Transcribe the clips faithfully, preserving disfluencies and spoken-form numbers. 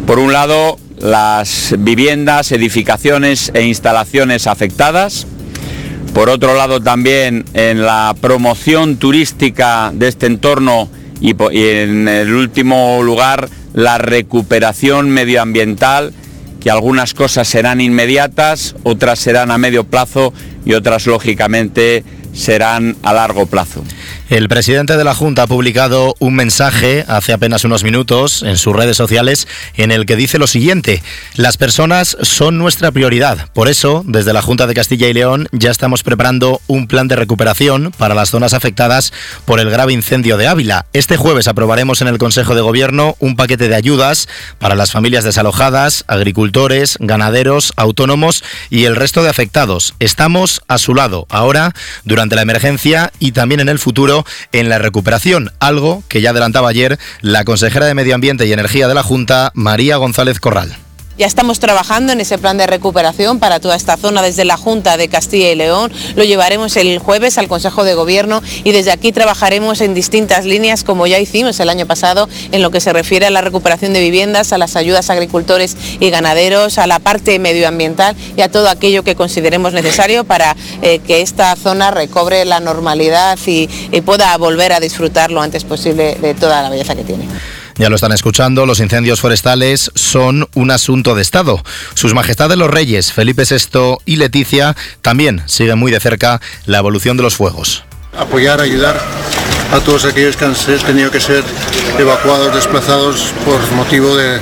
Por un lado, las viviendas, edificaciones e instalaciones afectadas. Por otro lado, también en la promoción turística de este entorno y, y en el último lugar, la recuperación medioambiental, que algunas cosas serán inmediatas, otras serán a medio plazo y otras, lógicamente, serán a largo plazo. El presidente de la Junta ha publicado un mensaje hace apenas unos minutos en sus redes sociales en el que dice lo siguiente: las personas son nuestra prioridad. Por eso, desde la Junta de Castilla y León ya estamos preparando un plan de recuperación para las zonas afectadas por el grave incendio de Ávila. Este jueves aprobaremos en el Consejo de Gobierno un paquete de ayudas para las familias desalojadas, agricultores, ganaderos, autónomos y el resto de afectados. Estamos a su lado ahora, durante la emergencia y también en el futuro en la recuperación, algo que ya adelantaba ayer la consejera de Medio Ambiente y Energía de la Junta, María González Corral. Ya estamos trabajando en ese plan de recuperación para toda esta zona desde la Junta de Castilla y León. Lo llevaremos el jueves al Consejo de Gobierno y desde aquí trabajaremos en distintas líneas, como ya hicimos el año pasado, en lo que se refiere a la recuperación de viviendas, a las ayudas a agricultores y ganaderos, a la parte medioambiental y a todo aquello que consideremos necesario para eh, que esta zona recobre la normalidad y, y pueda volver a disfrutar lo antes posible de toda la belleza que tiene. Ya lo están escuchando, los incendios forestales son un asunto de Estado. Sus Majestades los Reyes, Felipe sexto y Leticia, también siguen muy de cerca la evolución de los fuegos. Apoyar, ayudar a todos aquellos que han tenido que ser evacuados, desplazados por motivo de,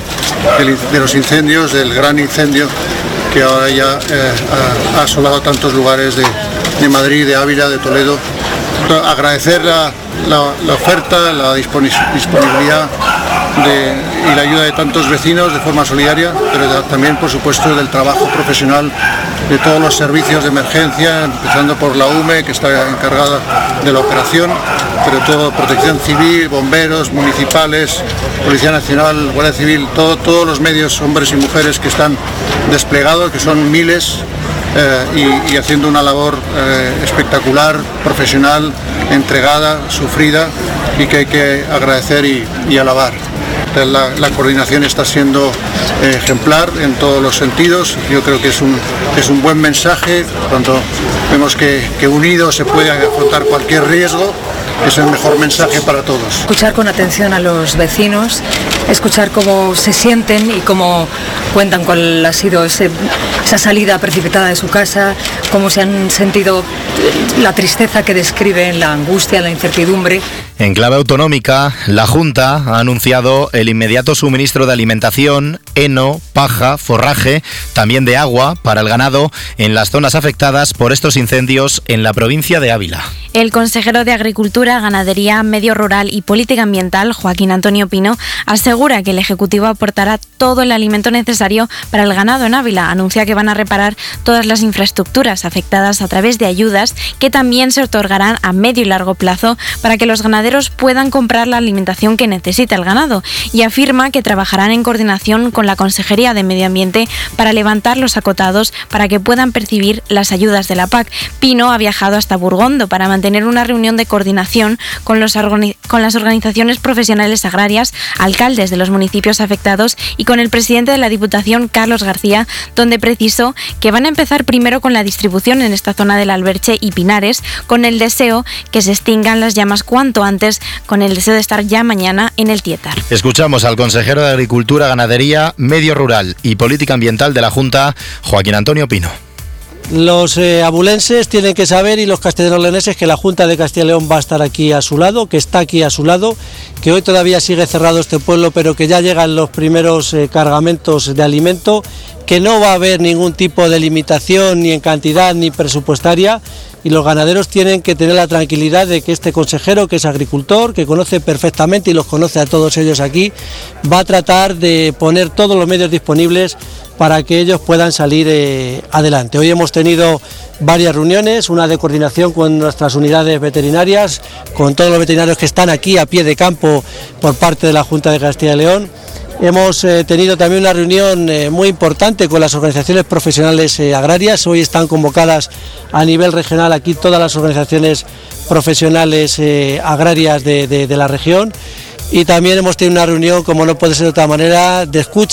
de los incendios, del gran incendio que ahora ya eh, ha, ha asolado tantos lugares de, de Madrid, de Ávila, de Toledo. Agradecer la, la, la oferta, la disponibilidad de, y la ayuda de tantos vecinos de forma solidaria, pero también, por supuesto, del trabajo profesional de todos los servicios de emergencia, empezando por la U M E, que está encargada de la operación, pero todo, Protección Civil, bomberos, municipales, Policía Nacional, Guardia Civil, todo, todos los medios, hombres y mujeres que están desplegados, que son miles, eh, y, y haciendo una labor eh, espectacular, profesional, entregada, sufrida, y que hay que agradecer y, y alabar. La, la coordinación está siendo eh, ejemplar en todos los sentidos. Yo creo que es un, es un buen mensaje. Cuando vemos que, que unidos se puede afrontar cualquier riesgo, es el mejor mensaje para todos. Escuchar con atención a los vecinos, escuchar cómo se sienten y cómo cuentan cuál ha sido ese, esa salida precipitada de su casa, cómo se han sentido, la tristeza que describen, la angustia, la incertidumbre. En clave autonómica, la Junta ha anunciado el inmediato suministro de alimentación, heno, paja, forraje, también de agua para el ganado en las zonas afectadas por estos incendios en la provincia de Ávila. El consejero de Agricultura, Ganadería, Medio Rural y Política Ambiental, Joaquín Antonio Pino, asegura que el Ejecutivo aportará todo el alimento necesario para el ganado en Ávila. Anuncia que van a reparar todas las infraestructuras afectadas a través de ayudas que también se otorgarán a medio y largo plazo para que los ganaderos puedan comprar la alimentación que necesita el ganado, y afirma que trabajarán en coordinación con la Consejería de Medio Ambiente para levantar los acotados para que puedan percibir las ayudas de la P A C. Pino ha viajado hasta Burgondo para mantener tener una reunión de coordinación con, los organi- con las organizaciones profesionales agrarias, alcaldes de los municipios afectados y con el presidente de la Diputación, Carlos García, donde precisó que van a empezar primero con la distribución en esta zona del Alberche y Pinares, con el deseo que se extingan las llamas cuanto antes, con el deseo de estar ya mañana en el Tietar. Escuchamos al consejero de Agricultura, Ganadería, Medio Rural y Política Ambiental de la Junta, Joaquín Antonio Pino. Los eh, abulenses tienen que saber, y los castellanoleoneses, que la Junta de Castilla y León va a estar aquí a su lado, que está aquí a su lado, que hoy todavía sigue cerrado este pueblo, pero que ya llegan los primeros eh, cargamentos de alimento, que no va a haber ningún tipo de limitación ni en cantidad ni presupuestaria, y los ganaderos tienen que tener la tranquilidad de que este consejero, que es agricultor, que conoce perfectamente y los conoce a todos ellos aquí, va a tratar de poner todos los medios disponibles para que ellos puedan salir eh, adelante. Hoy hemos tenido varias reuniones, una de coordinación con nuestras unidades veterinarias, con todos los veterinarios que están aquí a pie de campo por parte de la Junta de Castilla y León. Hemos eh, tenido también una reunión eh, muy importante con las organizaciones profesionales eh, agrarias. Hoy están convocadas a nivel regional aquí todas las organizaciones profesionales eh, agrarias de, de, de la región. Y también hemos tenido una reunión, como no puede ser de otra manera, de escucha